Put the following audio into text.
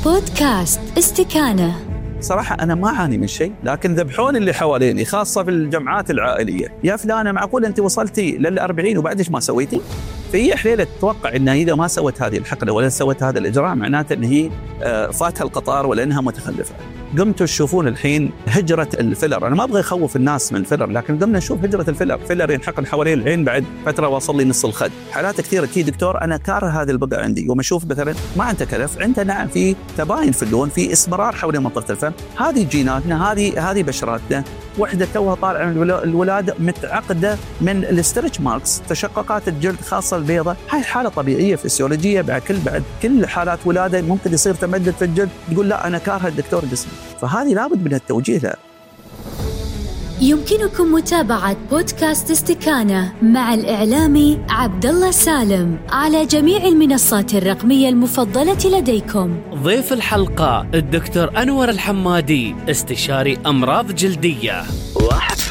بودكاست استكانة. صراحة أنا ما أعاني من شيء، لكن ذبحون اللي حواليني خاصة في الجمعات العائلية. يا فلانة معقول أنت وصلتي لل40 وبعدش ما سويتي؟ في حليلة تتوقع أنها إذا ما سوت هذه الحقنة ولا سوت هذا الإجراء معناته أن هي فاتها القطار ولا أنها متخلفة. قمتوا تشوفون الحين هجرة الفيلر. أنا ما أبغى أخوف الناس من الفيلر، لكن قمنا نشوف هجرة الفيلر. فيلر ينحقن حوالين العين بعد فترة وصل لي نص الخد. حالات كثيرة تي دكتور أنا كاره هذه البقعة عندي، وما أشوف مثلا ما عنده كلف، عنده نعم في تباين في اللون، في اسمرار حول منطقة الفم. هذه جيناتنا، هذه بشراتنا. وحدة توها طالعة من الولادة متعقدة من الستريتش ماركس، تشققات الجلد خاصة البيضة. هاي حالة طبيعية فسيولوجية. بعد كل حالات ولادة ممكن يصير تمدد في الجلد. تقول لا أنا كارهة الدكتور جسمي، فهذه لابد من التوجيه لها. يمكنكم متابعة بودكاست استكانة مع الإعلامي عبدالله سالم على جميع المنصات الرقمية المفضلة لديكم. ضيف الحلقة الدكتور أنور الحمادي، استشاري أمراض جلدية.